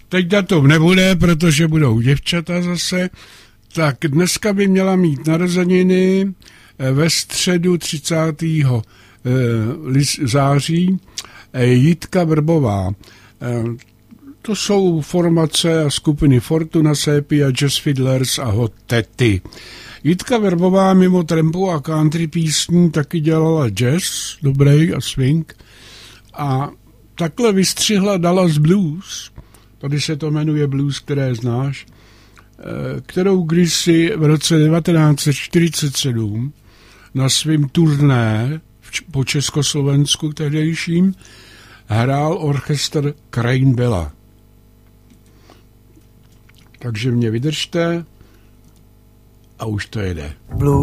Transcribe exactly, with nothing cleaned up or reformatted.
teď datum nebude, protože budou děvčata zase. Tak dneska by měla mít narozeniny ve středu třicátého září Jitka Vrbová. To jsou formace a skupiny Fortuna, Sepia, Jazz Fiddlers a Hot Tety. Jitka Vrbová mimo trampu a country písní taky dělala jazz, dobrý a swing. A takhle vystřihla Dallas Blues, tady se to jmenuje blues, které znáš, kterou kdysi v roce devatenáct set čtyřicet sedm na svým turné po Československu tehdejším hrál orchestr Crane Bella. Takže mě vydržte a už to jede. Blue.